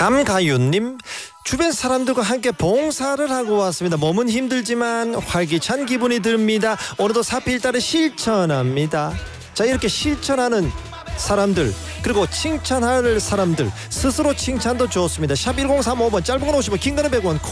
감가윤님, 주변 사람들과 함께 봉사를 하고 왔습니다. 몸은 힘들지만 활기찬 기분이 듭니다. 오늘도 사필자를 실천합니다. 자, 이렇게 실천하는 사람들, 그리고 칭찬할 사람들, 스스로 칭찬도 좋습니다. 샵 1035번, 짧은 건 50원, 긴 거는 100원,